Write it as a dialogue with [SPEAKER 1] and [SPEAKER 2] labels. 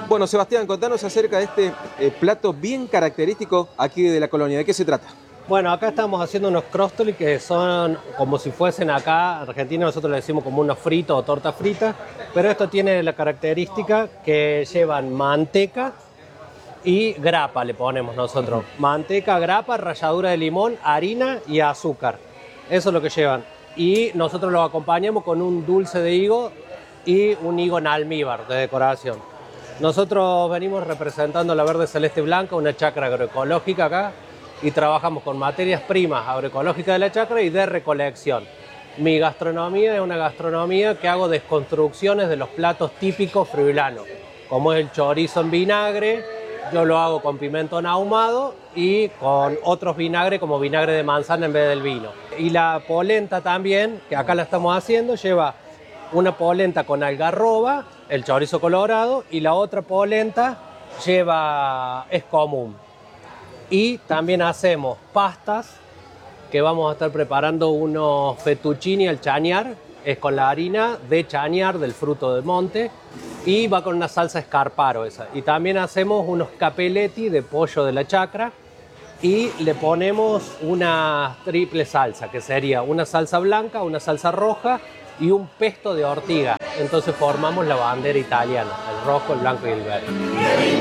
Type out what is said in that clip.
[SPEAKER 1] Bueno, Sebastián, contanos acerca de este plato bien característico aquí de la colonia. ¿De qué se trata?
[SPEAKER 2] Bueno, acá estamos haciendo unos crostoli que son como si fuesen acá, en Argentina nosotros le decimos como unos fritos o torta frita, pero esto tiene la característica que llevan manteca y grapa, le ponemos nosotros. Manteca, grapa, ralladura de limón, harina y azúcar. Eso es lo que llevan. Y nosotros lo acompañamos con un dulce de higo y un higo en almíbar de decoración. Nosotros venimos representando la Verde Celeste Blanca, una chacra agroecológica acá, y trabajamos con materias primas agroecológicas de la chacra y de recolección. Mi gastronomía es una gastronomía que hago desconstrucciones de los platos típicos friulanos, como es el chorizo en vinagre. Yo lo hago con pimentón ahumado y con otros vinagres, como vinagre de manzana en vez del vino. Y la polenta también, que acá la estamos haciendo, lleva una polenta con algarroba, el chorizo colorado, y la otra polenta es común. Y también hacemos pastas, que vamos a estar preparando unos fettuccini al chañar, es con la harina de chañar del fruto del monte, y va con una salsa escarparo esa. Y también hacemos unos capelletti de pollo de la chacra, y le ponemos una triple salsa, que sería una salsa blanca, una salsa roja y un pesto de ortiga. Entonces formamos la bandera italiana, el rojo, el blanco y el verde.